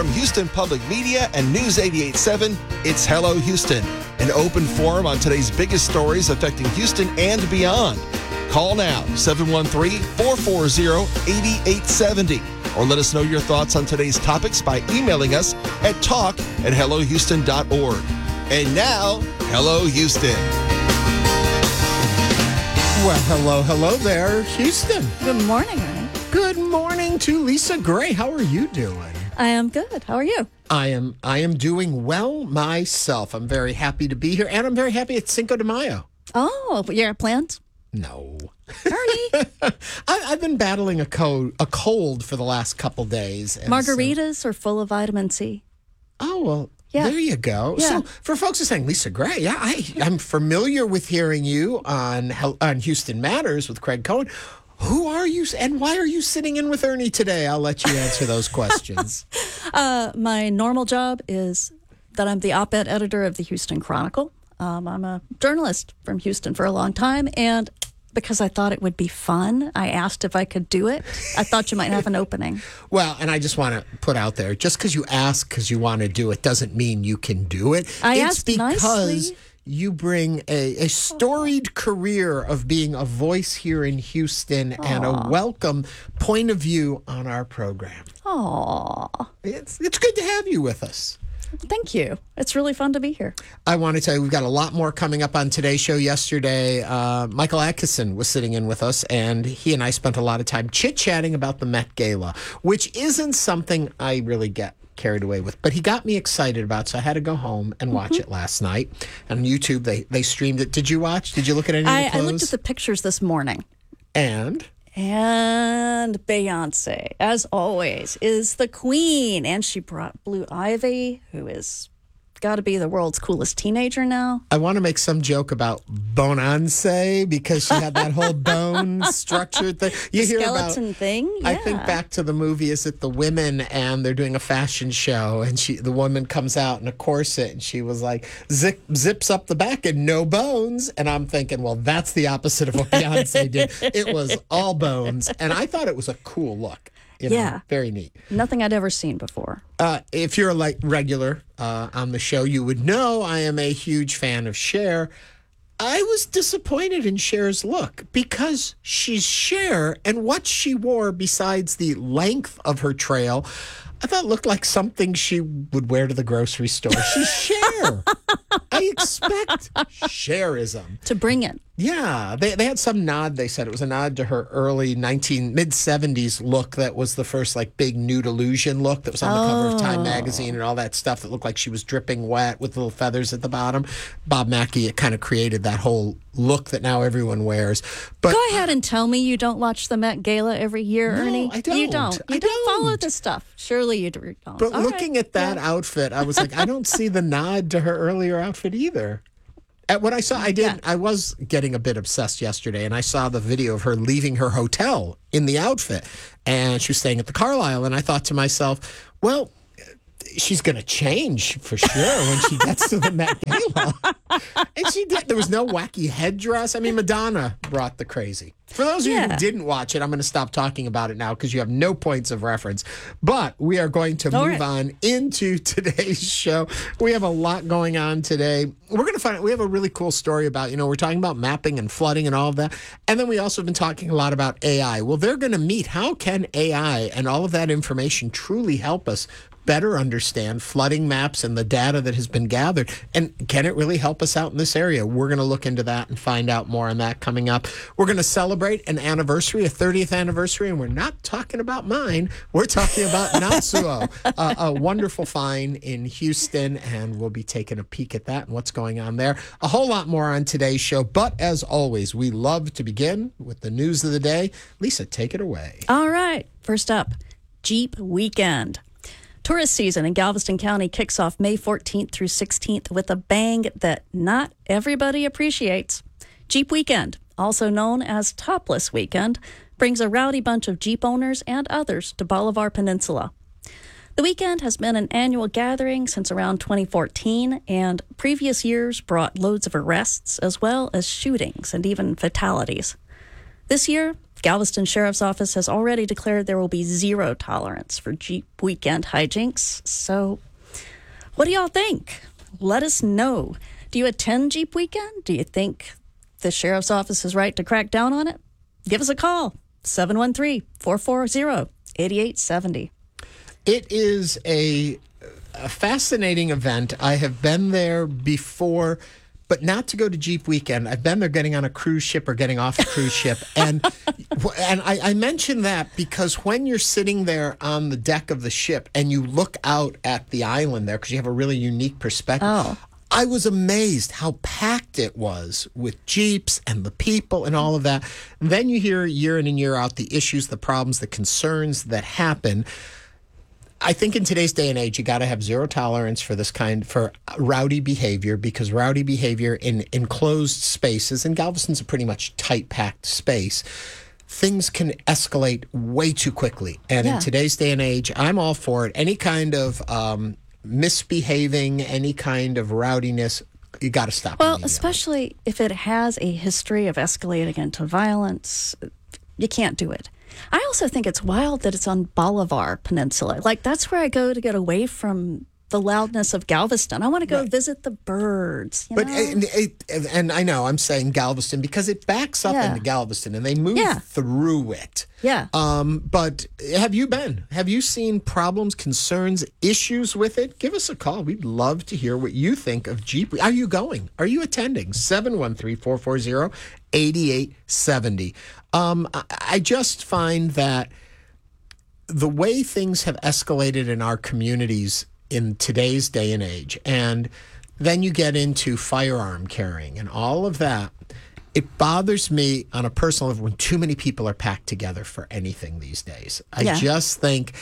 From Houston Public Media and News 88.7, it's Hello Houston, an open forum on today's biggest stories affecting Houston and beyond. Call now, 713-440-8870, or let us know your thoughts on today's topics by emailing us at talk@hellohouston.org. And now, Hello Houston. Well, hello there, Houston. Good morning, Ernie. Good morning to Lisa Gray. How are you doing? I am good. How are you? I am doing well myself. I'm very happy to be here, and I'm very happy it's Cinco de Mayo. Oh, but you're planned? No. Ernie. I've been battling a cold for the last couple days. Margaritas are full of vitamin C. Oh, well, yeah. There you go. Yeah. So for folks who are saying, Lisa Gray, yeah, I'm familiar with hearing you on Houston Matters with Craig Cohen. Who are you, and why are you sitting in with Ernie today? I'll let you answer those questions. My normal job is that I'm the op-ed editor of the Houston Chronicle. I'm a journalist from Houston for a long time, and because I thought it would be fun, I asked if I could do it. I thought you might have an opening. Well, and I just want to put out there, just because you ask because you want to do it doesn't mean you can do it. I it's asked because nicely. You bring a storied career of being a voice here in Houston and a welcome point of view on our program. Aw. It's good to have you with us. Thank you. It's really fun to be here. I want to tell you, we've got a lot more coming up on today's show. Yesterday, Michael Atkinson was sitting in with us, and he and I spent a lot of time chit-chatting about the Met Gala, which isn't something I really get carried away with, but he got me excited about, so I had to go home and watch it last night. On YouTube, they streamed it. Did you watch? Did you look at any of the clothes? I looked at the pictures this morning. And Beyonce, as always, is the queen. And she brought Blue Ivy, who is got to be the world's coolest teenager now. I want to make some joke about Bonanse because she had that whole bone structured thing. You hear skeleton about, thing? Yeah. I think back to the movie, is it The Women, and they're doing a fashion show, and the woman comes out in a corset, and she was like, zips up the back and no bones. And I'm thinking, well, that's the opposite of what Beyonce did. It was all bones. And I thought it was a cool look. Yeah. Very neat. Nothing I'd ever seen before. If you're a regular on the show, you would know I am a huge fan of Cher. I was disappointed in Cher's look because she's Cher, and what she wore besides the length of her trail, I thought looked like something she would wear to the grocery store. She's Cher. I expect Cherism. To bring it. Yeah, they had some nod. They said it was a nod to her early mid-70s look that was the first big nude illusion look that was on the cover of Time magazine and all that stuff that looked like she was dripping wet with little feathers at the bottom. Bob Mackie kind of created that whole look that now everyone wears. But go ahead and tell me you don't watch the Met Gala every year, no, Ernie. I don't. You don't. You don't follow this stuff. Surely you don't. But looking at that outfit, I was like, I don't see the nod to her earlier outfit either. At what I saw, I was getting a bit obsessed yesterday, and I saw the video of her leaving her hotel in the outfit, and she was staying at the Carlisle, and I thought to myself, well, she's going to change for sure when she gets to the Met Gala. And she did. There was no wacky headdress. I mean, Madonna brought the crazy. For those of you who didn't watch it, I'm going to stop talking about it now because you have no points of reference. But we are going to move on into today's show. We have a lot going on today. We're going to find out, we have a really cool story about, we're talking about mapping and flooding and all of that. And then we also have been talking a lot about AI. Well, they're going to meet. How can AI and all of that information truly help us better understand flooding maps and the data that has been gathered? And can it really help us out in this area? We're going to look into that and find out more on that coming up. We're going to celebrate an anniversary, a 30th anniversary, and we're not talking about mine. We're talking about Natsuo, a wonderful find in Houston, and we'll be taking a peek at that and what's going on there. A whole lot more on today's show, but as always, we love to begin with the news of the day. Lisa, take it away. All right. First up, Jeep Weekend. Tourist season in Galveston County kicks off May 14th through 16th with a bang that not everybody appreciates. Jeep Weekend, also known as Topless Weekend, brings a rowdy bunch of Jeep owners and others to Bolivar Peninsula. The weekend has been an annual gathering since around 2014, and previous years brought loads of arrests as well as shootings and even fatalities. This year, Galveston Sheriff's Office has already declared there will be zero tolerance for Jeep weekend hijinks. So what do y'all think? Let us know. Do you attend Jeep Weekend? Do you think the Sheriff's Office is right to crack down on it? Give us a call, 713-440-8870. It is a fascinating event. I have been there before, but not to go to Jeep Weekend. I've been there getting on a cruise ship or getting off a cruise ship. And I mention that because when you're sitting there on the deck of the ship and you look out at the island there, because you have a really unique perspective, I was amazed how packed it was with Jeeps and the people and all of that. And then you hear year in and year out the issues, the problems, the concerns that happen. I think in today's day and age, you got to have zero tolerance for for rowdy behavior, because rowdy behavior in enclosed spaces, and Galveston's a pretty much tight packed space, things can escalate way too quickly. And in today's day and age, I'm all for it. Any kind of misbehaving, any kind of rowdiness, you got to stop. Well, especially if it has a history of escalating into violence, you can't do it. I also think it's wild that it's on Bolivar Peninsula. Like, that's where I go to get away from the loudness of Galveston. I want to go visit the birds. You know? And I know I'm saying Galveston because it backs up into Galveston and they move through it. Yeah. But have you been? Have you seen problems, concerns, issues with it? Give us a call. We'd love to hear what you think of Jeep. Are you going? Are you attending? 713-440-8870. I just find that the way things have escalated in our communities in today's day and age, and then you get into firearm carrying and all of that, it bothers me on a personal level when too many people are packed together for anything these days. I just think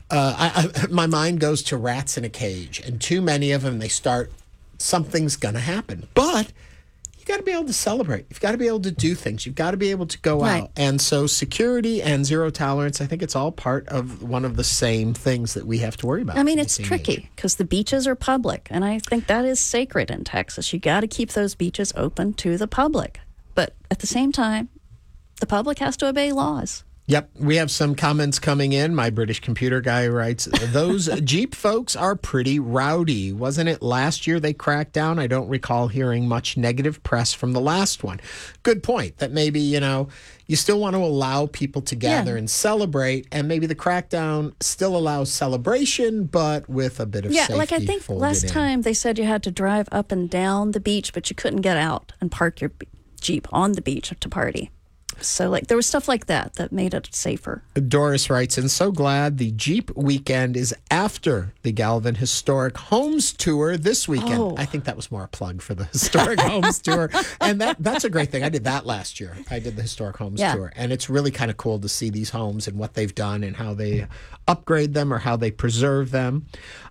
my mind goes to rats in a cage, and too many of them, something's going to happen. But you got to be able to celebrate. You've got to be able to do things. You've got to be able to go out. And so security and zero tolerance, I think it's all part of one of the same things that we have to worry about. I mean, it's tricky because the beaches are public, and I think that is sacred in Texas. You got to keep those beaches open to the public. But at the same time, the public has to obey laws. Yep. We have some comments coming in. My British computer guy writes, those Jeep folks are pretty rowdy. Wasn't it last year they cracked down? I don't recall hearing much negative press from the last one. Good point. That maybe, you still want to allow people to gather and celebrate, and maybe the crackdown still allows celebration, but with a bit of safety. Yeah, like I think last time they said you had to drive up and down the beach, but you couldn't get out and park your Jeep on the beach to party. So, there was stuff like that made it safer. Doris writes, and so glad the Jeep Weekend is after the Galvin Historic Homes Tour this weekend. Oh. I think that was more a plug for the Historic Homes Tour. And that's a great thing. I did that last year. I did the Historic Homes Tour. And it's really kind of cool to see these homes and what they've done and how they upgrade them or how they preserve them.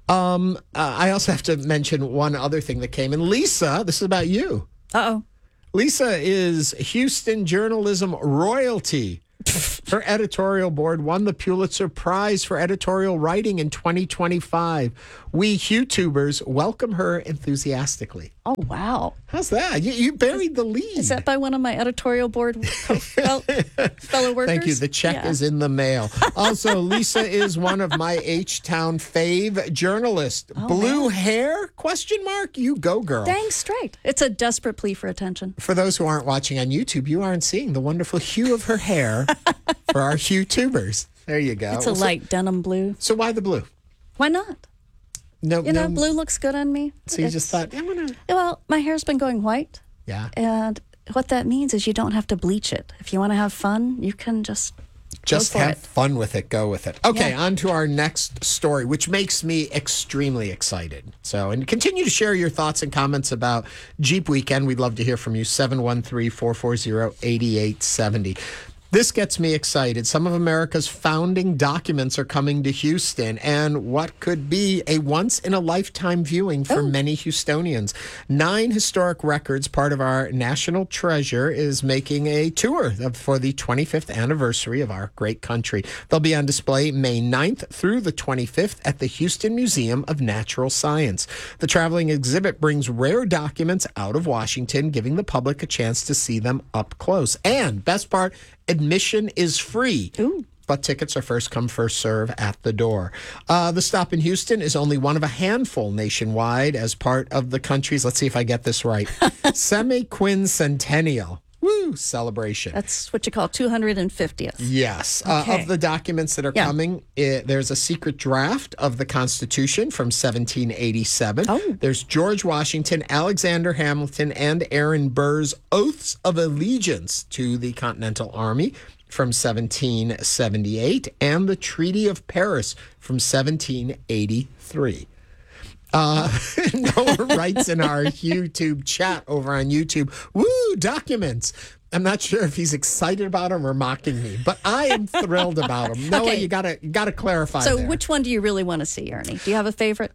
I also have to mention one other thing that came in. Lisa, this is about you. Uh-oh. Lisa is Houston journalism royalty. Her editorial board won the Pulitzer Prize for editorial writing in 2025. We YouTubers welcome her enthusiastically. Oh, wow. How's that? You buried the lead. Is that by one of my editorial board fellow workers? Thank you. The check is in the mail. Also, Lisa is one of my H-Town fave journalists. Blue hair? ? You go, girl. Dang straight. It's a desperate plea for attention. For those who aren't watching on YouTube, you aren't seeing the wonderful hue of her hair for our YouTubers. There you go. It's a light denim blue. So why the blue? Why not? No, blue looks good on me. So you just thought, I'm going to... Well, my hair's been going white. Yeah. And what that means is you don't have to bleach it. If you want to have fun, you can just have fun with it. Go with it. Okay, on to our next story, which makes me extremely excited. So, and continue to share your thoughts and comments about Jeep Weekend. We'd love to hear from you. 713-440-8870. This gets me excited. Some of America's founding documents are coming to Houston, and what could be a once-in-a-lifetime viewing for many Houstonians. 9 historic records, part of our national treasure, is making a tour for the 25th anniversary of our great country. They'll be on display May 9th through the 25th at the Houston Museum of Natural Science. The traveling exhibit brings rare documents out of Washington, giving the public a chance to see them up close. And, best part, Admission is free. Ooh. But tickets are first come, first serve at the door. The stop in Houston is only one of a handful nationwide as part of the country's, let's see if I get this right, semi-quincentennial. Woo, celebration. That's what you call 250th. Yes. Okay. Of the documents that are coming, there's a secret draft of the Constitution from 1787. Oh. There's George Washington, Alexander Hamilton, and Aaron Burr's oaths of allegiance to the Continental Army from 1778, and the Treaty of Paris from 1783. Noah writes in our YouTube chat over on YouTube, woo, documents. I'm not sure if he's excited about them or mocking me, but I am thrilled about them. Noah, Okay. you gotta clarify. So there. which one do you really want to see, Ernie? Do you have a favorite?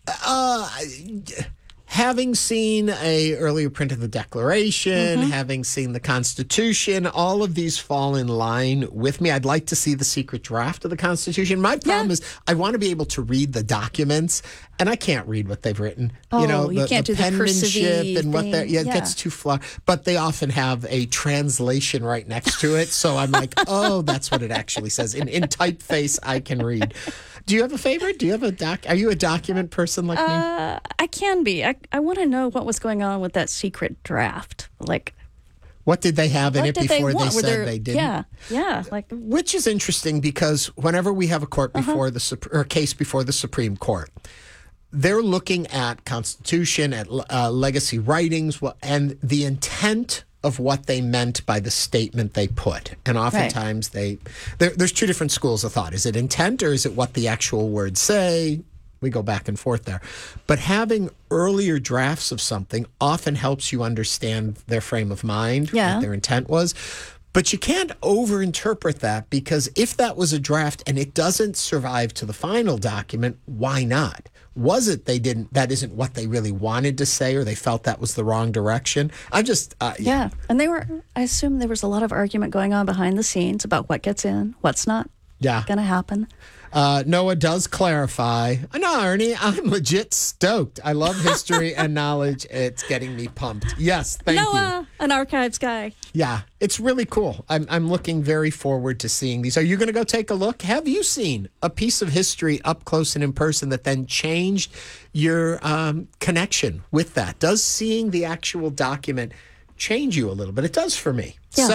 Having seen a earlier print of the Declaration, having seen the Constitution, all of these fall in line with me. I'd like to see the secret draft of the Constitution. My problem is I want to be able to read the documents, and I can't read what they've written. Oh, you can't do the penmanship and what they're, thing. it gets too flat. But they often have a translation right next to it, so I'm like, oh, that's what it actually says. In typeface, I can read. Do you have a favorite? Do you have a Are you a document person like me? I can be. I want to know what was going on with that secret draft. Like, What did they have in what it did before they they want? Were said there- they didn't? Yeah. Like, Which is interesting because whenever we have a court before or a case before the Supreme Court, they're looking at Constitution, at legacy writings, and the intent of what they meant by the statement they put. And oftentimes there's two different schools of thought. Is it intent or is it what the actual words say? We go back and forth there. But having earlier drafts of something often helps you understand their frame of mind, what their intent was. But you can't overinterpret that, because if that was a draft and it doesn't survive to the final document, why not? Was it that isn't what they really wanted to say, or they felt that was the wrong direction? I'm just, yeah. And I assume there was a lot of argument going on behind the scenes about what gets in, what's not going to happen. Noah does clarify. No, Ernie, I'm legit stoked. I love history and knowledge. It's getting me pumped. Yes, thank you. Noah, an archives guy. Yeah, it's really cool. I'm looking very forward to seeing these. Are you going to go take a look? Have you seen a piece of history up close and in person that then changed your connection with that? Does seeing the actual document change you a little bit? It does for me. Yeah.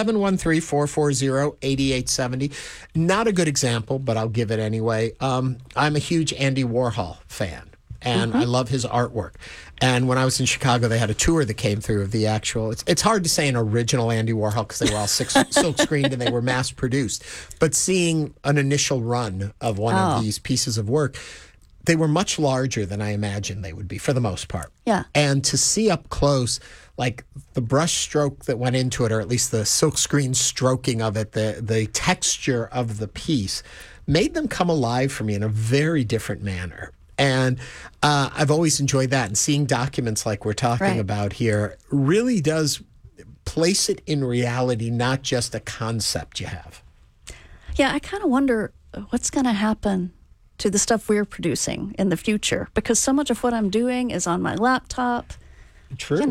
713-440-8870. Not a good example, but I'll give it anyway. I'm a huge Andy Warhol fan, and I love his artwork. And when I was in Chicago, they had a tour that came through of the actual. It's hard to say an original Andy Warhol because they were all silk screened and they were mass produced. But seeing an initial run of one of these pieces of work, they were much larger than I imagined they would be for the most part. Yeah. And to see up close, like the brush stroke that went into it, or at least the silkscreen stroking of it, the texture of the piece, made them come alive for me in a very different manner. And I've always enjoyed that. And seeing documents like we're talking about here really does place it in reality, not just a concept you have. Yeah, I kind of wonder what's going to happen to the stuff we're producing in the future, because so much of what I'm doing is on my laptop. True.